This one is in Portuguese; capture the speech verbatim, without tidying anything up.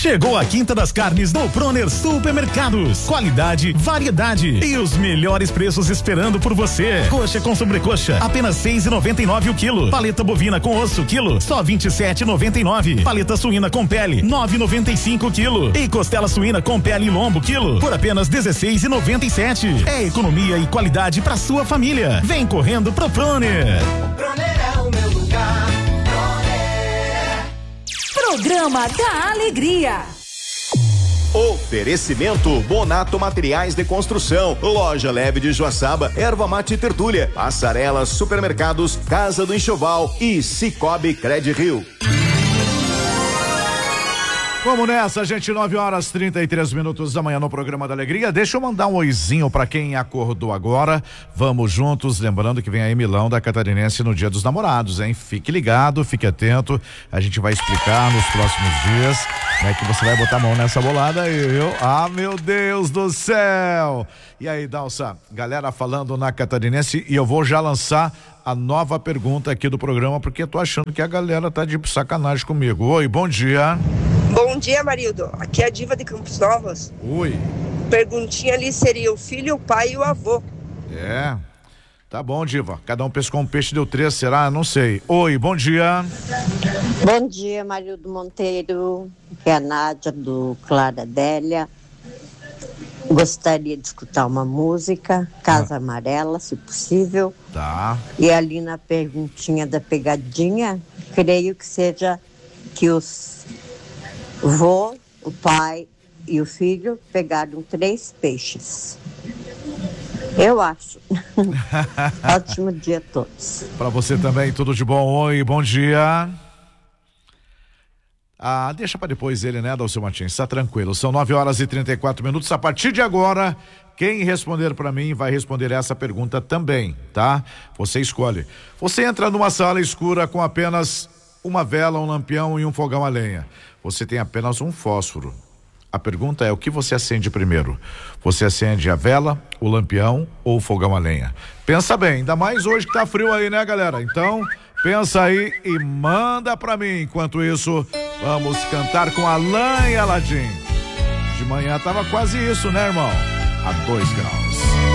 Chegou a Quinta das Carnes no Proner Supermercados. Qualidade, variedade e os melhores preços esperando por você. Coxa com sobrecoxa, apenas seis e noventa e nove o quilo. Paleta bovina com osso, quilo, só vinte e sete e noventa e nove. Paleta suína com pele, nove e noventa e cinco o quilo. E costela suína com pele e lombo, quilo, por apenas dezesseis e noventa e sete. É economia e qualidade pra sua família. Vem correndo pro Proner. O Proner é o meu lugar. Programa da Alegria. Oferecimento Bonato Materiais de Construção, Loja Leve de Joaçaba, Erva Mate Tertúlia, Passarelas, Supermercados, Casa do Enxoval e Cicobi Cred Rio. Vamos nessa, gente, nove horas e trinta e três minutos da manhã no programa da Alegria. Deixa eu mandar um oizinho pra quem acordou agora. Vamos juntos, lembrando que vem aí Milão da Catarinense no Dia dos Namorados, hein? Fique ligado, fique atento. A gente vai explicar nos próximos dias, né, que você vai botar a mão nessa bolada aí, viu? Ah, meu Deus do céu! E aí, Dalsa, galera falando na Catarinense, e eu vou já lançar a nova pergunta aqui do programa, porque eu tô achando que a galera tá de sacanagem comigo. Oi, bom dia. Bom dia, Marildo. Aqui é a Diva de Campos Novos. Oi. Perguntinha ali seria o filho, o pai e o avô. É. Tá bom, Diva. Cada um pescou um peixe, deu três, será? Não sei. Oi, bom dia. Bom dia, Marildo Monteiro. Que é a Nádia do Clara Adélia. Gostaria de escutar uma música, Casa ah. Amarela, se possível. Tá. E ali na perguntinha da pegadinha, creio que seja que os vô, o pai e o filho pegaram três peixes. Eu acho. Ótimo dia a todos. Para você também, tudo de bom. Oi, bom dia. Ah, deixa para depois ele, né, Dalcio Martins? Tá tranquilo. São nove horas e trinta e quatro minutos. A partir de agora, quem responder para mim vai responder essa pergunta também, tá? Você escolhe. Você entra numa sala escura com apenas uma vela, um lampião e um fogão a lenha. Você tem apenas um fósforo. A pergunta é: o que você acende primeiro? Você acende a vela, o lampião ou o fogão a lenha? Pensa bem, ainda mais hoje que tá frio aí, né, galera? Então, pensa aí e manda pra mim. Enquanto isso, vamos cantar com Alain e Aladim. De manhã tava quase isso, né, irmão? A dois graus.